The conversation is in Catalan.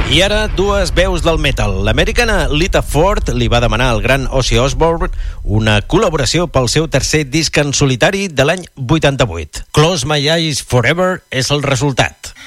I ara, dues veus del metal. L'americana Lita Ford li va demanar al gran Ozzy Osbourne una col·laboració pel seu tercer disc en solitari de l'any 88. Close My Eyes Forever és el resultat.